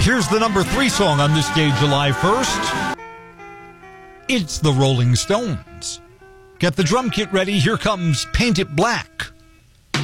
Here's the number 3 song on this day, July 1st. It's the Rolling Stones. Get the drum kit ready. Here comes Paint It Black.